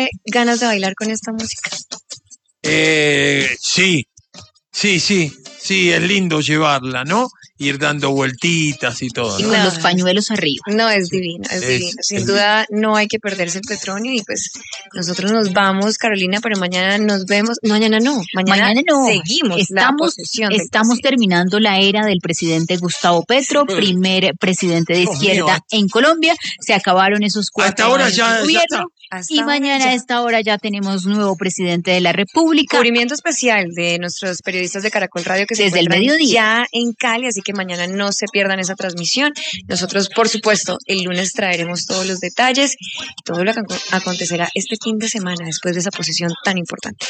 ganas de bailar con esta música? Sí, es lindo llevarla, ¿no? Ir dando vueltitas y todo, Y ¿no? con los pañuelos arriba. No, es divino, es divino. Sin duda no hay que perderse el Petronio y pues nosotros nos vamos, Carolina, pero mañana nos vemos. No, mañana no. Mañana no. Seguimos la posesión. Estamos terminando la era del presidente Gustavo Petro, primer presidente de izquierda en Colombia. Se acabaron esos 4 años de gobierno. Y mañana a esta hora ya tenemos nuevo presidente de la República. Cubrimiento especial de nuestros periodistas de Caracol Radio que se desde el mediodía ya en Cali, así que mañana no se pierdan esa transmisión. Nosotros, por supuesto, el lunes traeremos todos los detalles, todo lo que acontecerá este fin de semana después de esa posesión tan importante.